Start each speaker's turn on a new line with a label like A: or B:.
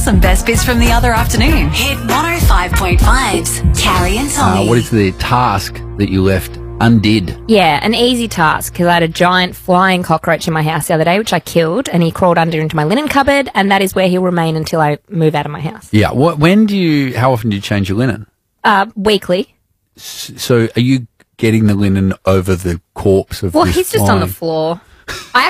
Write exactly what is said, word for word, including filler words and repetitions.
A: some best bits from the other afternoon. Hit one oh five point five's Carrie and Tommy.
B: Uh, what is the task that you left undid?
C: Yeah, an easy task, because I had a giant flying cockroach in my house the other day, which I killed, and he crawled under into my linen cupboard, and that is where he'll remain until I move out of my house.
B: Yeah. What? When do you? How often do you change your linen?
C: Uh, weekly.
B: S- So, are you getting the linen over the corpse of?
C: Well,
B: this
C: he's just on the
B: flying-
C: floor. I